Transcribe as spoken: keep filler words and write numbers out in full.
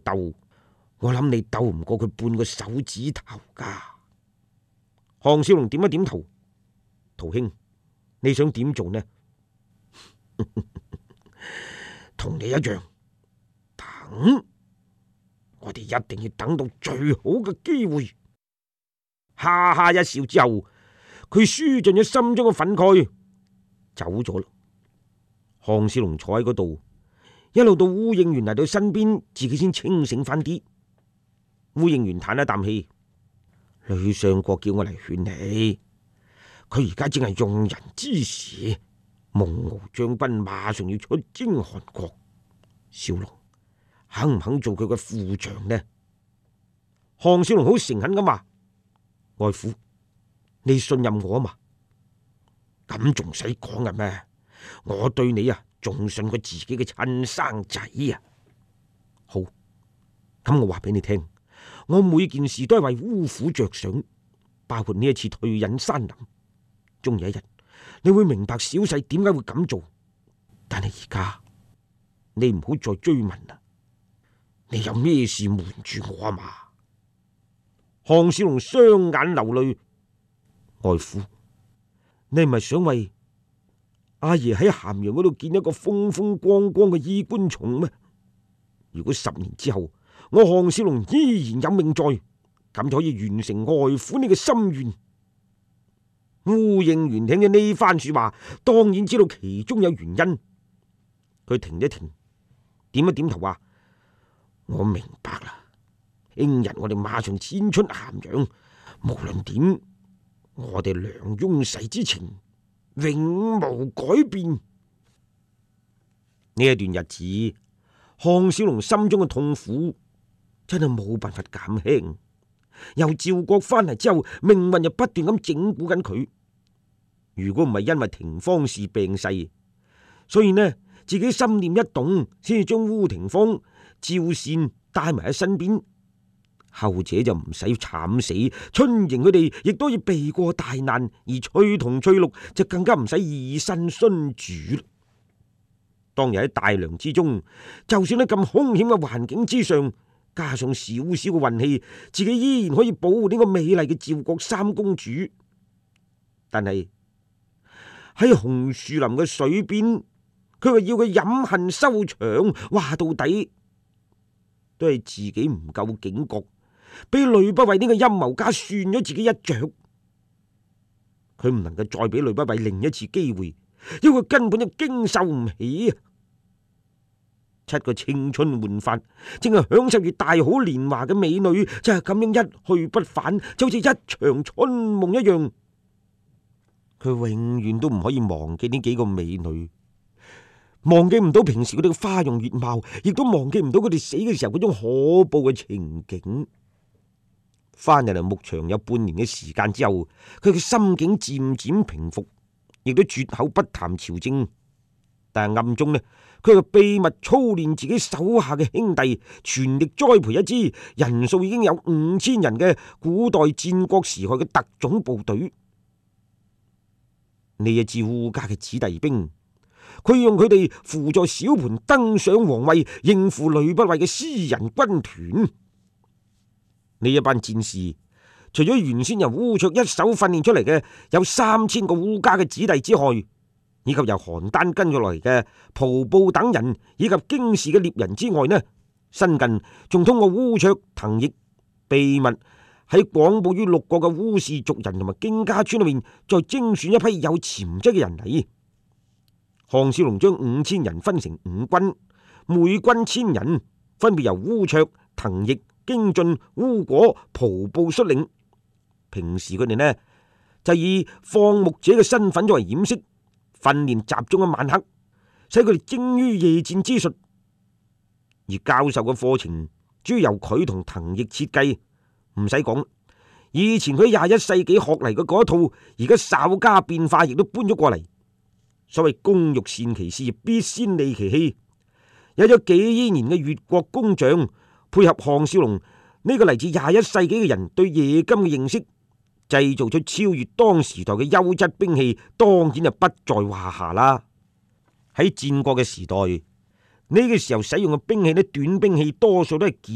鬥，我諗你鬥唔過佢半個手指頭噶。項少龍點一點頭，陶兄，你想點做呢？同你一樣，等，我哋一定要等到最好嘅機會。哈哈一笑之後，佢舒盡咗心中嘅憤慨，走咗啦。項少龍坐喺嗰度，一路到烏應元嚟到身邊，自己先清醒翻啲。烏應元嘆一啖氣，呂相國叫我嚟勸你，佢而家正係用人之時，蒙敖將軍馬上要出征韓國，少龍肯唔肯做佢嘅副將呢？項少龍好誠懇咁話：外父，你信任我嘛？咁仲使講嘅咩？我對你啊，仲信過自己嘅親生仔啊！好，咁我話俾你聽，我每件事都係為烏府着想，包括呢一次退隱山林。終有一日，你會明白小婿點解會咁做。但係而家，你唔好再追問啦。你有咩事瞞住我啊嘛？項少龍雙眼流淚，外父，你係咪想為阿爺喺咸陽嗰度建一個風風光光嘅衣冠冢咩？如果十年之後我項少龍依然有命在，咁就可以完成外父你嘅心願。烏應元聽咗呢番說話，當然知道其中有原因。佢停一停，點一點頭話：我明白啦，聽日我哋馬上遷出咸陽，無論點，我哋梁雍世之情永無改變。呢一段日子，項少龍心中嘅痛苦真係冇辦法減輕。由趙國翻嚟之後，命運又不斷咁整蠱緊佢。如果唔係因為廷芳氏病逝，所以呢自己心念一動，先至將烏廷芳、趙善帶埋喺身邊。後者就唔使慘死，春瑩佢哋亦都要避過大難，而翠同翠綠就更加唔使以身殉主。當日喺大梁之中，就算喺咁凶險嘅環境之上，加上少少嘅運氣，自己依然可以保護呢個美麗嘅趙國三公主。但係喺紅樹林嘅水邊，佢話要佢飲恨收場，話到底都係自己唔夠警覺，俾呂不韋呢個陰謀家算咗自己一着。佢唔能夠再俾呂不韋另一次機會，因為佢根本就經受唔起啊！七個青春煥發，正係享受住大好年華嘅美女，就係咁樣一去不返，就好似一場春夢一樣。佢永遠都唔可以忘記呢幾個美女，忘記唔到平時佢哋嘅花容月貌，亦都忘記唔到佢哋死嘅時候嗰種可怖嘅情景。翻入嚟牧場有半年嘅時間之後，佢嘅心境漸漸平復，亦都絕口不談朝政。但係暗中呢，佢又秘密操練自己手下嘅兄弟，全力栽培一支人數已經有五千人嘅古代戰國時代嘅特種部隊。呢一支烏家嘅子弟兵，佢用佢哋輔助小盤登上皇位，應付呂不韋嘅私人軍團。呢一班戰士，除咗原先由烏卓一手訓練出嚟嘅有三千個烏家嘅子弟之外，以及由邯鄲跟咗落嚟嘅蒲布等人，以及京士嘅獵人之外呢，新近仲通過烏卓、滕奕秘密喺廣布於六國嘅烏氏族人同埋荊家村裏面，再精選一批有潛質嘅人嚟。項少龍將五千人分成五軍，每軍千人，分別由烏卓、滕奕、京進、烏果、蒲布率領。平時佢哋呢就以放牧者嘅身份作為掩飾，訓練集中喺晚黑，使佢哋精於夜戰之術。而教授嘅課程主要由佢同滕奕設計。唔使講，以前佢廿一世紀學嚟嘅嗰一套，而家稍加變化，亦都搬咗過嚟。所謂工欲善其事，必先利其器。有咗幾億年嘅越國工匠配合項少龍呢個嚟自廿一世紀嘅人對夜金嘅認識，製造出超越當時代嘅優質兵器，當然就不在話下啦。喺戰國嘅時代，呢個時候使用嘅兵器呢，短兵器多數都係